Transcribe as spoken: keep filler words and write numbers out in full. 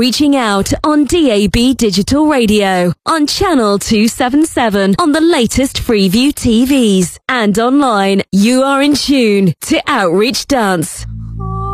Reaching out on D A B Digital Radio, on Channel two seventy-seven, on the latest Freeview T Vs, and online. You are in tune to Outreach Dance.